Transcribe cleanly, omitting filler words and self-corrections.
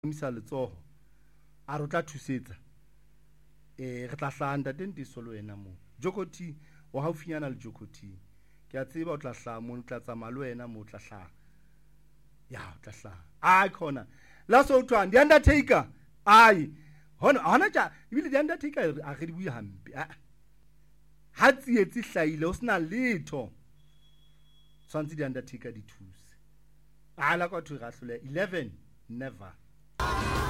misa letsoho a re tla thusetsa re tla hlanda teng Tisolo wena mo Jokoti o haufinyana le Jokoti ke a tseba o tla hlaya mo tla tsamaya le wena mo tla hlaya ya o tla hlaya ai khona la so utlwa ndi Undertaker ai hona ja ibile di Undertaker a re di bua hampe ha tsietsi hlaile o sna letho swantse di Undertaker di thuse ala kwa thu ga hlole 11 never